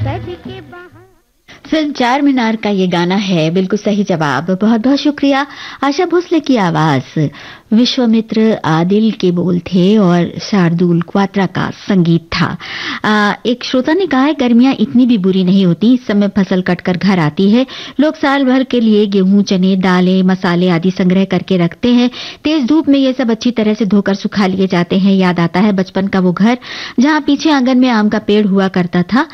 Film चार मीनार का ये गाना है, बिल्कुल सही जवाब। बहुत बहुत शुक्रिया। आशा भोसले की आवाज, विश्वामित्र आदिल के बोल थे और शार्दुल क्वात्रा का संगीत था। एक श्रोता ने कहा है, गर्मियां इतनी भी बुरी नहीं होती, इस समय फसल कटकर घर आती है, लोग साल भर के लिए गेहूं, चने, दालें, मसाले आदि संग्रह करके रखते हैं। तेज धूप में ये सब अच्छी तरह से धोकर सुखा लिए जाते हैं। याद आता है बचपन का वो घर जहां पीछे आंगन में आम का पेड़ हुआ करता था।